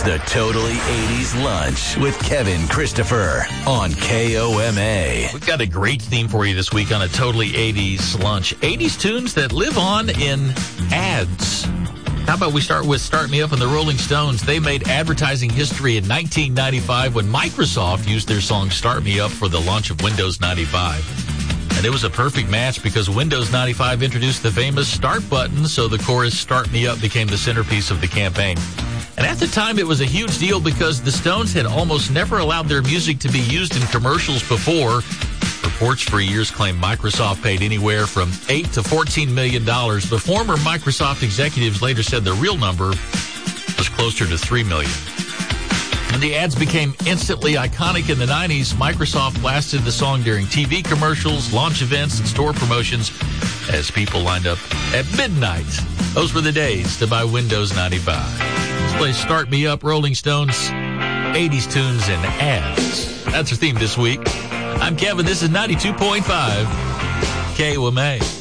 It's the Totally 80s Lunch with Kevin Christopher on KOMA. We've got a great theme for you this week on a Totally 80s Lunch. 80s tunes that live on in ads. How about we start with Start Me Up and the Rolling Stones? They made advertising history in 1995 when Microsoft used their song Start Me Up for the launch of Windows 95. And it was a perfect match because Windows 95 introduced the famous Start button, so the chorus Start Me Up became the centerpiece of the campaign. And at the time, it was a huge deal because the Stones had almost never allowed their music to be used in commercials before. Reports for years claim Microsoft paid anywhere from $8 to $14 million, but former Microsoft executives later said the real number was closer to $3 million. And the ads became instantly iconic in the 90s. Microsoft blasted the song during TV commercials, launch events, and store promotions as people lined up at midnight. Those were the days to buy Windows 95. Let's play Start Me Up, Rolling Stones, 80s tunes and ads. That's our theme this week. I'm Kevin. This is 92.5 KOMA.